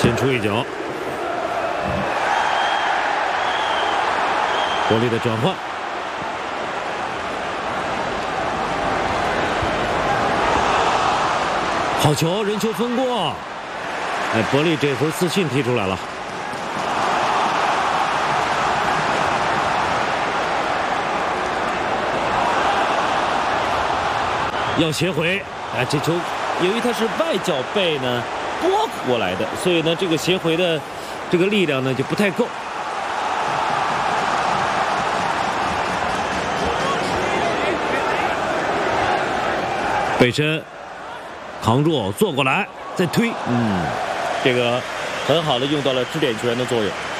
先出一脚，伯利的转换，好球，人球分过。哎，伯利这回自信踢出来了。要斜回，哎，这球由于它是外脚背呢拨过来的，所以呢这个斜回的这个力量呢就不太够。背身扛住，坐过来再推，这个很好的用到了支点球员的作用。